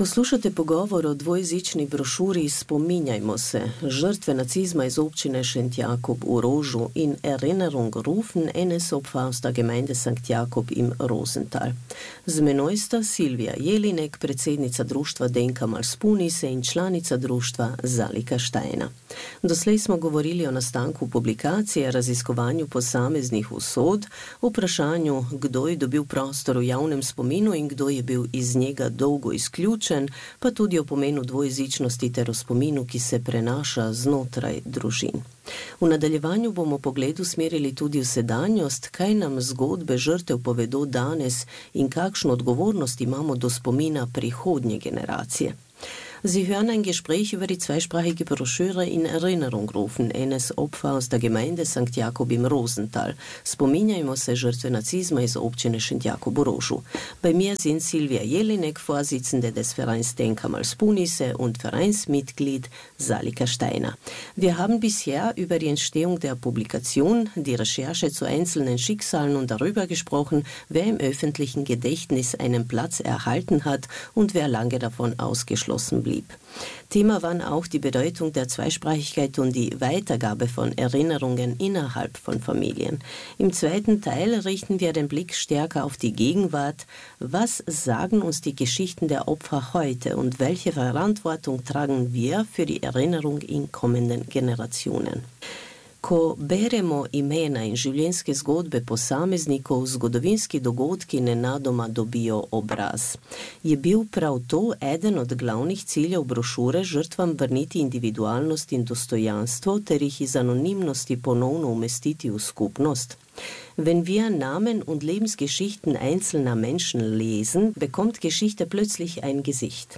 Poslušate pogovor o dvojezični brošuri Spominjajmo se, žrtve nacizma iz občine St. Jakob v Rožu in Erinnerung rufen eines Opfer aus der Gemeinde St. Jakob im Rosental. Z menoj sta Silvija Jelinek, predsednica društva Denka Malspunise in članica društva Zalika Štajna. Doslej smo govorili o nastanku publikacije, raziskovanju posameznih usod, vprašanju, kdo je dobil prostor v javnem spominu in kdo je bil iz njega dolgo izključen, pa tudi o pomenu dvojezičnosti ter o spominu, ki se prenaša znotraj družin. V nadaljevanju bomo pogled usmerili tudi v sedanjost, kaj nam zgodbe žrtev povedo danes in kakšno odgovornost imamo do spomina prihodnje generacije. Sie hören ein Gespräch über die zweisprachige Broschüre in Erinnerung rufen, eines Opfer aus der Gemeinde St. Jakob im Rosental. Spominjajmo se žrtve nacizma iz občine St. Jakob v Rožu. Bei mir sind Silvija Jelinek, Vorsitzende des Vereins Denka Malspunise und Vereinsmitglied Zalika Štajna. Wir haben bisher über die Entstehung der Publikation, die Recherche zu einzelnen Schicksalen und darüber gesprochen, wer im öffentlichen Gedächtnis einen Platz erhalten hat und wer lange davon ausgeschlossen blieb. Thema waren auch die Bedeutung der Zweisprachigkeit und die Weitergabe von Erinnerungen innerhalb von Familien. Im zweiten Teil richten wir den Blick stärker auf die Gegenwart. Was sagen uns die Geschichten der Opfer heute und welche Verantwortung tragen wir für die Erinnerung in kommenden Generationen? Ko beremo imena in življenjske zgodbe posameznikov, zgodovinski dogodki nenadoma dobijo obraz. Je bil prav to eden od glavnih ciljev brošure žrtvam vrniti individualnost in dostojanstvo ter jih iz anonimnosti ponovno umestiti v skupnost? Wenn wir Namen und Lebensgeschichten einzelner Menschen lesen, bekommt Geschichte plötzlich ein Gesicht.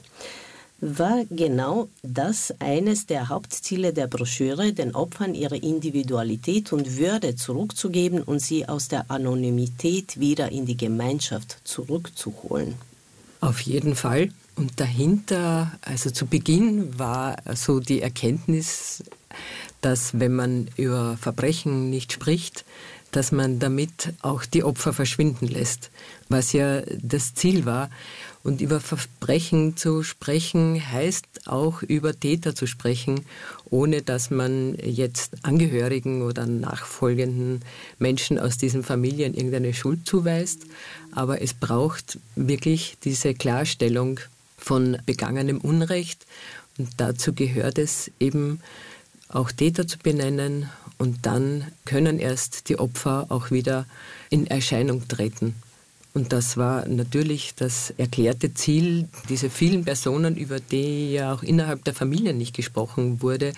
War genau das eines der Hauptziele der Broschüre, den Opfern ihre Individualität und Würde zurückzugeben und sie aus der Anonymität wieder in die Gemeinschaft zurückzuholen? Auf jeden Fall. Und dahinter, also zu Beginn war so die Erkenntnis, dass wenn man über Verbrechen nicht spricht, dass man damit auch die Opfer verschwinden lässt, was ja das Ziel war. Und über Verbrechen zu sprechen heißt auch über Täter zu sprechen, ohne dass man jetzt Angehörigen oder nachfolgenden Menschen aus diesen Familien irgendeine Schuld zuweist. Aber es braucht wirklich diese Klarstellung von begangenem Unrecht. Und dazu gehört es eben auch Täter zu benennen. Und dann können erst die Opfer auch wieder in Erscheinung treten. Und das war natürlich das erklärte Ziel, diese vielen Personen, über die ja auch innerhalb der Familie nicht gesprochen wurde,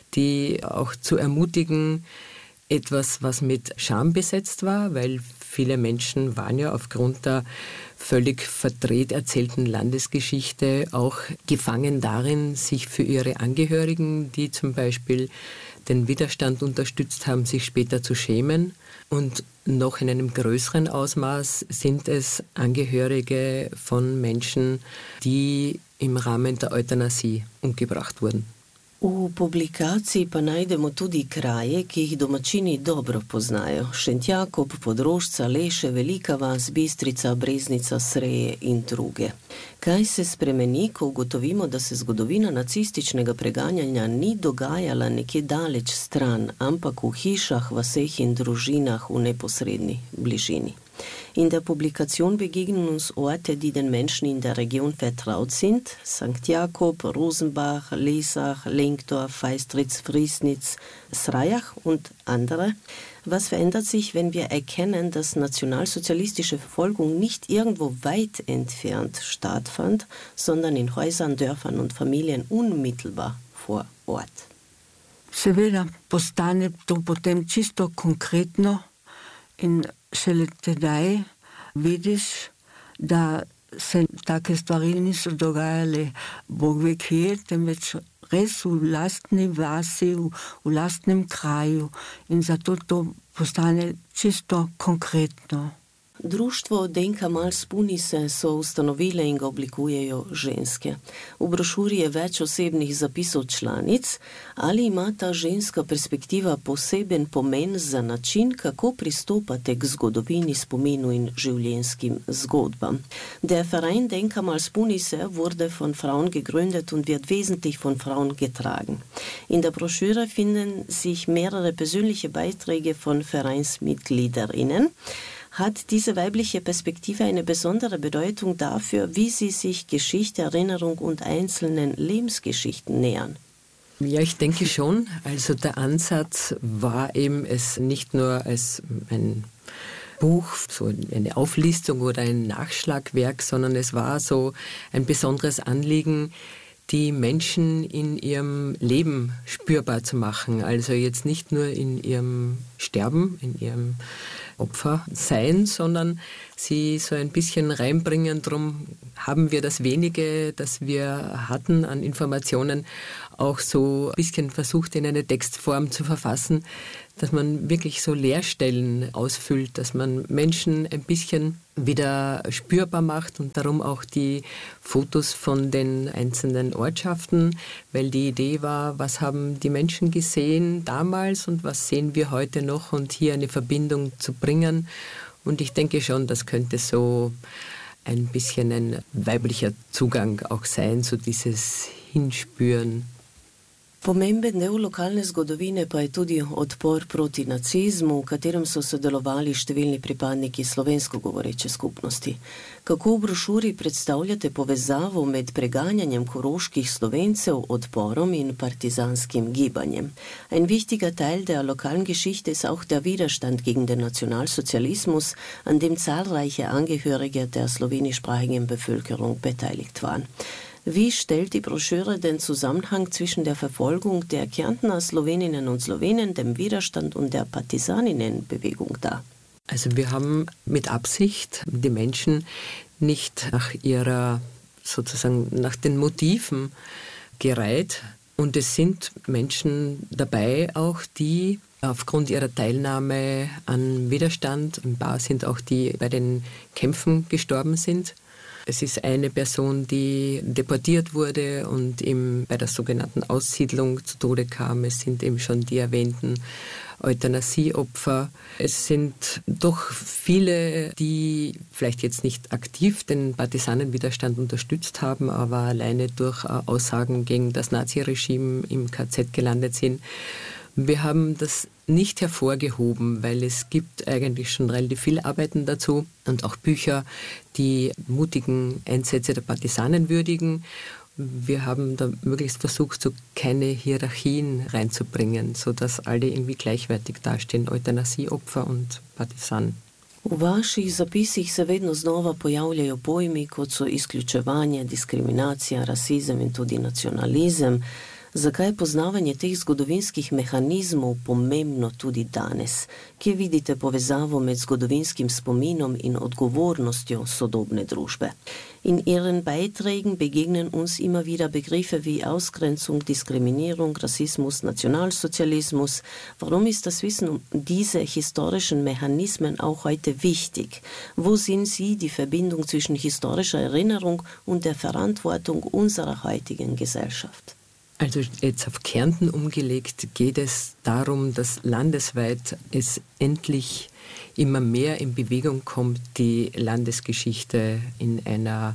die auch zu ermutigen, etwas, was mit Scham besetzt war, weil viele Menschen waren ja aufgrund der völlig verdreht erzählten Landesgeschichte auch gefangen darin, sich für ihre Angehörigen, die zum Beispiel den Widerstand unterstützt haben, sich später zu schämen. Und noch in einem größeren Ausmaß sind es Angehörige von Menschen, die im Rahmen der Euthanasie umgebracht wurden. V publikaciji pa najdemo tudi kraje, ki jih domačini dobro poznajo. St. Jakob, Podrožca, Leše, Velika vas, Bistrica, Breznica, Sreje in druge. Kaj se spremeni, ko ugotovimo, da se zgodovina nacističnega preganjanja ni dogajala nekje daleč stran, ampak v hišah, vaseh in družinah v neposredni bližini? In der Publikation begegnen uns Orte, die den Menschen in der Region vertraut sind. St. Jakob, Rosenbach, Lesach, Lenkdorf, Feistritz, Friesnitz, Srajach und andere. Was verändert sich, wenn wir erkennen, dass nationalsozialistische Verfolgung nicht irgendwo weit entfernt stattfand, sondern in Häusern, Dörfern und Familien unmittelbar vor Ort? Seveda postane to potem čisto konkretno in šele tedaj vidiš, da se take stvari niso dogajale Bog ve kje, temveč res v lastni vasi, v lastnem kraju in zato to postane čisto konkretno. Društvo Denka Mal Spunise so ustanovile in ga oblikujejo ženske. V brošuri je več osebnih zapisov članic, ali ima ta ženska perspektiva poseben pomen za način, kako pristopate k zgodovini, spominu in življenjskim zgodbam. Der Verein Denka Mal Spunise wurde von Frauen gegründet und wird wesentlich von Frauen getragen. In der Broschüre finden sich mehrere persönliche Beiträge von Vereinsmitgliederinnen. Hat diese weibliche Perspektive eine besondere Bedeutung dafür, wie sie sich Geschichte, Erinnerung und einzelnen Lebensgeschichten nähern? Ja, ich denke schon. Also der Ansatz war eben, es nicht nur als ein Buch, so eine Auflistung oder ein Nachschlagwerk, sondern es war so ein besonderes Anliegen, die Menschen in ihrem Leben spürbar zu machen. Also jetzt nicht nur in ihrem Sterben, in ihrem Opfer sein, sondern sie so ein bisschen reinbringen. Darum haben wir das Wenige, das wir hatten an Informationen, auch so ein bisschen versucht, in eine Textform zu verfassen, dass man wirklich so Leerstellen ausfüllt, dass man Menschen ein bisschen wieder spürbar macht und darum auch die Fotos von den einzelnen Ortschaften, weil die Idee war, was haben die Menschen gesehen damals und was sehen wir heute noch und hier eine Verbindung zu bringen. Und ich denke schon, das könnte so ein bisschen ein weiblicher Zugang auch sein, so dieses Hinspüren. Pomemben del lokalne zgodovine pa je tudi odpor proti nacizmu, v katerem so sodelovali številni pripadniki slovensko govoreče skupnosti. Kako v brošuri predstavljate povezavo med preganjanjem koroških Slovencev, odporom in partizanskim gibanjem? Ein wichtiger Teil der lokalen Geschichte ist auch der Widerstand gegen den Nationalsozialismus, an dem zahlreiche Angehörige der slowenischsprachigen Bevölkerung beteiligt waren. Wie stellt die Broschüre den Zusammenhang zwischen der Verfolgung der Kärntner Sloweninnen und Slowenen, dem Widerstand und der Partisaninnenbewegung dar? Also wir haben mit Absicht die Menschen nicht nach ihrer, sozusagen nach den Motiven gereiht. Und es sind Menschen dabei auch, die aufgrund ihrer Teilnahme an Widerstand, ein paar sind auch die bei den Kämpfen gestorben sind. Es ist eine Person, die deportiert wurde und bei der sogenannten Aussiedlung zu Tode kam. Es sind eben schon die erwähnten Euthanasieopfer. Es sind doch viele, die vielleicht jetzt nicht aktiv den Partisanenwiderstand unterstützt haben, aber alleine durch Aussagen gegen das Naziregime im KZ gelandet sind. Wir haben das nicht hervorgehoben, weil es gibt eigentlich schon relativ viele Arbeiten dazu und auch Bücher, die mutigen Einsätze der Partisanen würdigen. Wir haben da möglichst versucht, so keine Hierarchien reinzubringen, sodass alle irgendwie gleichwertig dastehen, Euthanasieopfer und Partisanen. V vaših zapisih se vedno znova pojavljajo pojmi, kot so izključevanje, diskriminacija, rasizem in tudi nacionalizem. Zakaj je poznavanje teh zgodovinskih mehanizmov pomembno tudi danes? Kje vidite povezavo med zgodovinskim spominom in odgovornostjo sodobne družbe? In Ihren Beiträgen begegnen uns immer wieder Begriffe wie Ausgrenzung, Diskriminierung, Rassismus, Nationalsozialismus. Warum ist das Wissen um diese historischen Mechanismen auch heute wichtig? Wo sehen Sie die Verbindung zwischen historischer Erinnerung und der Verantwortung unserer heutigen Gesellschaft? Also jetzt auf Kärnten umgelegt geht es darum, dass landesweit es endlich immer mehr in Bewegung kommt, die Landesgeschichte in einer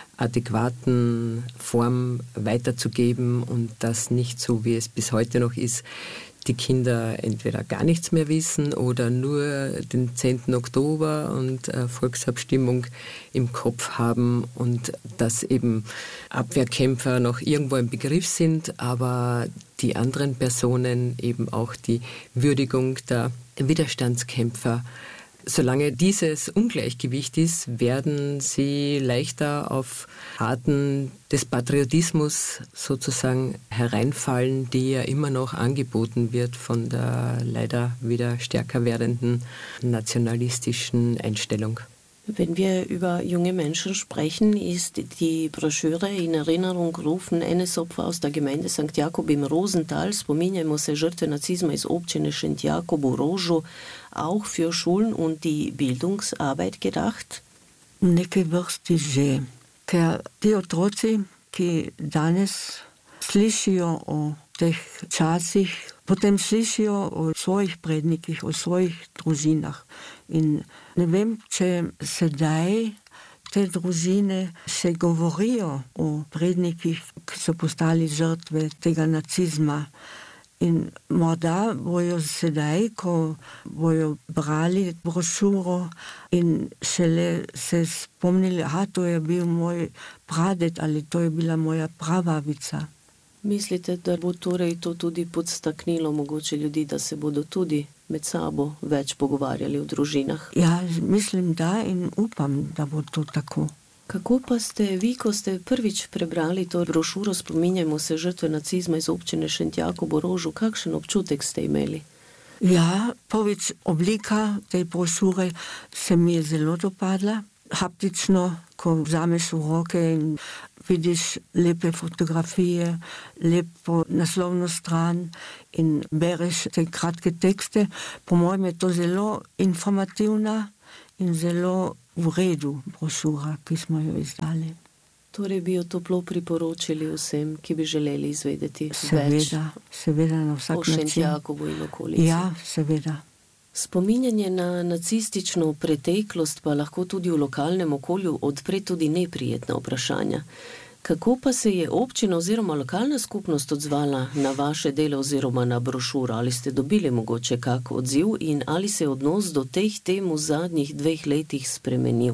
adäquaten Form weiterzugeben und das nicht so, wie es bis heute noch ist, die Kinder entweder gar nichts mehr wissen oder nur den 10. Oktober und Volksabstimmung im Kopf haben und dass eben Abwehrkämpfer noch irgendwo ein Begriff sind, aber die anderen Personen eben auch die Würdigung der Widerstandskämpfer. Solange dieses Ungleichgewicht ist, werden sie leichter auf Arten des Patriotismus sozusagen hereinfallen, die ja immer noch angeboten wird von der leider wieder stärker werdenden nationalistischen Einstellung. Wenn wir über junge Menschen sprechen, ist die Broschüre in Erinnerung rufen eines Opfer aus der Gemeinde St. Jakub im Rosental, Spominjajmo se žrtve nacizma iz općine St. Jakub u Rožu, auch für Schulen und die Bildungsarbeit gedacht? Neke vrsti že, ker ti otroci, ki danes slišijo o teh časih, potem slišijo o svojih prednikih, o svojih družinah. In ne vem, če sedaj te družine še govorijo o prednikih, ki so postali žrtve tega nacizma. In morda bojo sedaj, ko bojo brali brošuro in šele se spomnili, to je bil moj praded ali to je bila moja prababica. Mislite, da bo torej to tudi podstaknilo mogoče ljudi, da se bodo tudi med sabo več pogovarjali v družinah? Ja, mislim da in upam, da bo to tako. Kako pa ste vi, ko ste prvič prebrali to brošuro Spominjajmo se žrtve nacizma iz občine St. Jakub u Rožu, kakšen občutek ste imeli? Ja, prvič oblika tej brošure se mi je zelo dopadla. Haptično, ko vzameš v roke in vidiš lepe fotografije, lepo naslovno stran in bereš te kratke tekste. Po mojem je to zelo informativna in zelo v redu brošura, ki smo jo izdali. Torej bi jo toplo priporočili vsem, ki bi želeli izvedeti več seveda na vsak način. O St. Jakobu in okolici. Ja, seveda. Spominjanje na nacistično preteklost pa lahko tudi v lokalnem okolju odpre tudi neprijetna vprašanja. Kako pa se je občina oziroma lokalna skupnost odzvala na vaše delo oziroma na brošuro? Ali ste dobili mogoče kak odziv in ali se je odnos do teh tem v zadnjih 2 letih spremenil?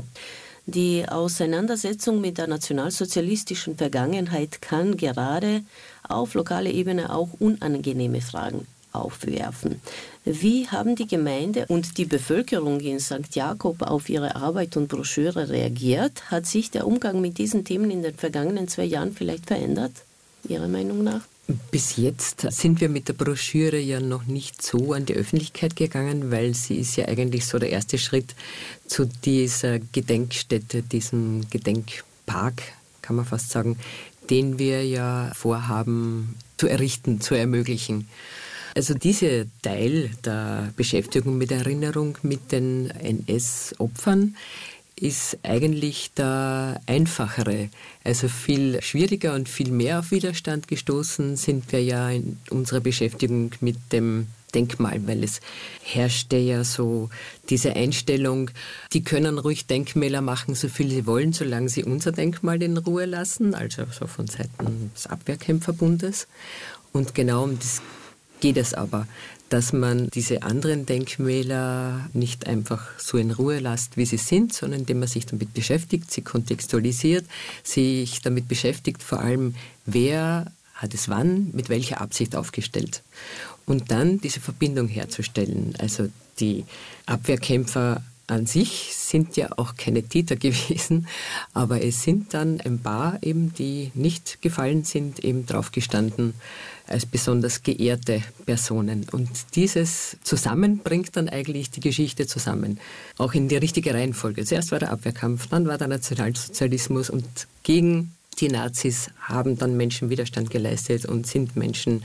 Die Auseinandersetzung mit der nationalsozialistischen Vergangenheit kann gerade auf lokaler Ebene auch unangenehme Fragen aufwerfen. Wie haben die Gemeinde und die Bevölkerung in St. Jakub auf ihre Arbeit und Broschüre reagiert? Hat sich der Umgang mit diesen Themen in den vergangenen 2 Jahren vielleicht verändert, Ihrer Meinung nach? Bis jetzt sind wir mit der Broschüre ja noch nicht so an die Öffentlichkeit gegangen, weil sie ist ja eigentlich so der erste Schritt zu dieser Gedenkstätte, diesem Gedenkpark, kann man fast sagen, den wir ja vorhaben zu errichten, zu ermöglichen. Also dieser Teil der Beschäftigung mit Erinnerung mit den NS-Opfern ist eigentlich der einfachere. Also viel schwieriger und viel mehr auf Widerstand gestoßen sind wir ja in unserer Beschäftigung mit dem Denkmal, weil es herrschte ja so diese Einstellung, die können ruhig Denkmäler machen, so viel sie wollen, solange sie unser Denkmal in Ruhe lassen, also so von Seiten des Abwehrkämpferbundes. Und genau um das geht es aber, dass man diese anderen Denkmäler nicht einfach so in Ruhe lässt, wie sie sind, sondern indem man sich damit beschäftigt, sie kontextualisiert, sich damit beschäftigt, vor allem, wer hat es wann, mit welcher Absicht aufgestellt. Und dann diese Verbindung herzustellen. Also die Abwehrkämpfer an sich sind ja auch keine Täter gewesen, aber es sind dann ein paar eben, die nicht gefallen sind, eben draufgestanden als besonders geehrte Personen. Und dieses zusammen bringt dann eigentlich die Geschichte zusammen, auch in die richtige Reihenfolge. Zuerst war der Abwehrkampf, dann war der Nationalsozialismus und gegen die Nazis haben dann Menschen Widerstand geleistet und sind Menschen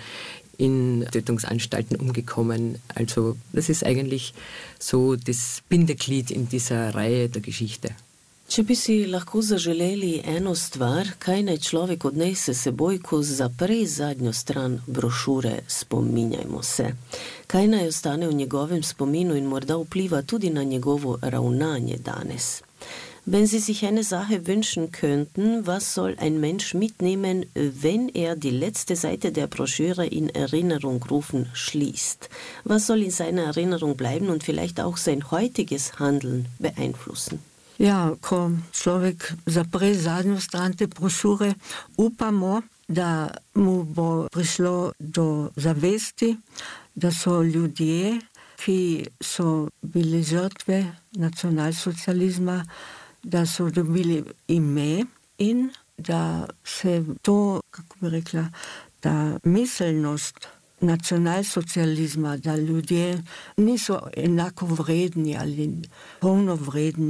in Tötungsanstalten umgekommen. Also das ist eigentlich so das Bindeglied in dieser Reihe der Geschichte. Če bi si lahko zaželeli eno stvar, kaj naj človek odnese seboj, ko zapre zadnjo stran brošure Spominjajmo se? Kaj naj ostane v njegovem spominu in morda vpliva tudi na njegovo ravnanje danes? Wenn Sie sich eine Sache wünschen könnten, was soll ein Mensch mitnehmen, wenn die letzte Seite der Broschüre in Erinnerung rufen schließt? Was soll in seiner Erinnerung bleiben und vielleicht auch sein heutiges Handeln beeinflussen? Ja, ko človek zapre zadnjo stran te brošure, upamo, da mu bo prišlo do zavesti, da so ljudje, ki so bili žrtve nacionalsocializma, da so dobili ime in da se to, kako bi rekla, ta miselnost nacionalsocializma, da ljudje niso enako vredni ali polnovredni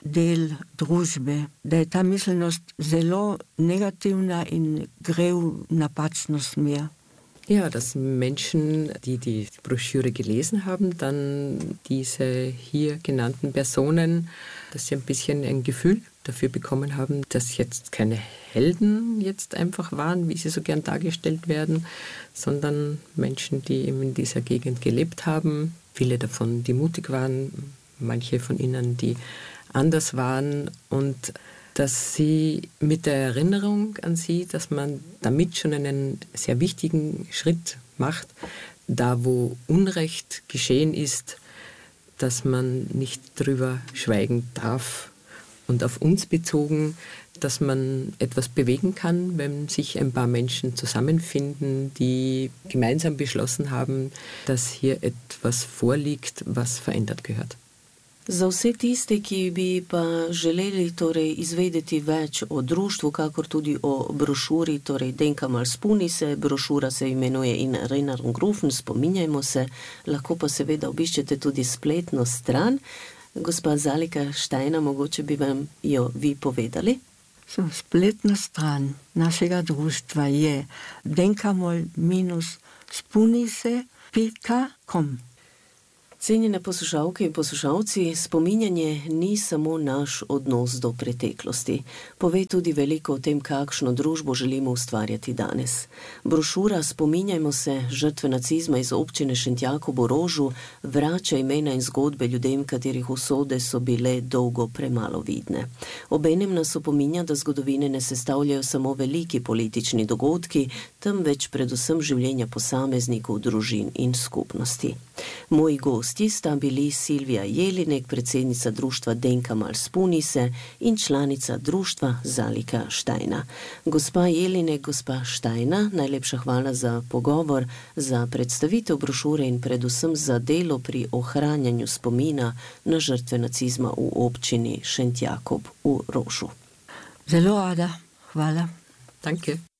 del družbe, da je ta miselnost zelo negativna in gre v napačno smer. Ja, dass Menschen, die die Broschüre gelesen haben, dann diese hier genannten Personen, dass sie ein bisschen ein Gefühl dafür bekommen haben, dass jetzt keine Helden jetzt einfach waren, wie sie so gern dargestellt werden, sondern Menschen, die eben in dieser Gegend gelebt haben. Viele davon, die mutig waren, manche von ihnen, die anders waren, und dass sie mit der Erinnerung an sie, dass man damit schon einen sehr wichtigen Schritt macht, da wo Unrecht geschehen ist, dass man nicht drüber schweigen darf. Und auf uns bezogen, dass man etwas bewegen kann, wenn sich ein paar Menschen zusammenfinden, die gemeinsam beschlossen haben, dass hier etwas vorliegt, was verändert gehört. Za vse tiste, ki bi pa želeli torej izvedeti več o društvu, kakor tudi o brošuri, torej Denkmal spomni se, brošura se imenuje In Erinnerung rufen, spominjajmo se, lahko pa seveda obiščete tudi spletno stran. Gospa Zalika Steiner, mogoče bi vam jo vi povedali? Spletna stran našega društva je denkmal-spunise.com. Cenjene poslušalke in poslušalci, spominjanje ni samo naš odnos do preteklosti. Pove tudi veliko o tem, kakšno družbo želimo ustvarjati danes. Brošura Spominjajmo se, žrtve nacizma iz občine Šentjakob v Rožu vrača imena in zgodbe ljudem, katerih usode so bile dolgo premalo vidne. Obenem nas opominja, da zgodovine ne sestavljajo samo veliki politični dogodki, temveč predvsem življenja posameznikov, družin in skupnosti. Moji gosti sta bili Silvija Jelinek, predsednica društva Denkmal spomni se, in članica društva Zalika Steiner. Gospa Jelinek, gospa Steiner, najlepša hvala za pogovor, za predstavitev brošure in predvsem za delo pri ohranjanju spomina na žrtve nacizma v občini Šentjakob v Rožu. Zelo rada, hvala. Danke.